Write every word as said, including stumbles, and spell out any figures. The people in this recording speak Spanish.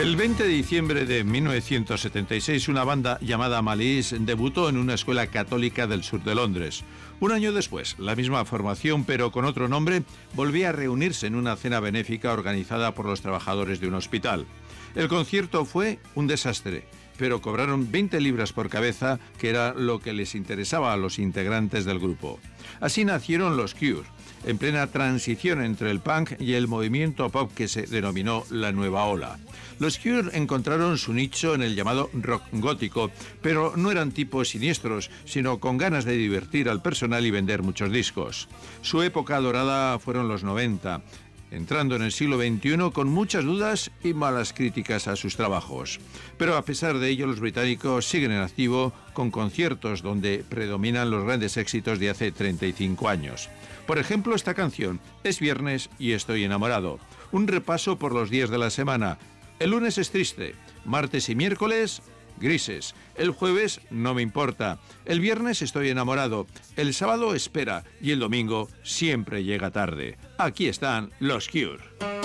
El veinte de diciembre de mil novecientos setenta y seis, una banda llamada Malice debutó en una escuela católica del sur de Londres. Un año después, la misma formación, pero con otro nombre, volvía a reunirse en una cena benéfica organizada por los trabajadores de un hospital. El concierto fue un desastre, pero cobraron veinte libras por cabeza, que era lo que les interesaba a los integrantes del grupo. Así nacieron los Cure, en plena transición entre el punk y el movimiento pop que se denominó la Nueva Ola. Los Cure encontraron su nicho en el llamado rock gótico, pero no eran tipos siniestros, sino con ganas de divertir al personal y vender muchos discos. Su época dorada fueron los noventa, entrando en el siglo veintiuno con muchas dudas y malas críticas a sus trabajos. Pero a pesar de ello, los británicos siguen en activo con conciertos donde predominan los grandes éxitos de hace treinta y cinco años. Por ejemplo, esta canción, Es viernes y estoy enamorado. Un repaso por los días de la semana. El lunes es triste, martes y miércoles, grises. El jueves, no me importa. El viernes estoy enamorado. El sábado, espera. Y el domingo, siempre llega tarde. Aquí están los Cure.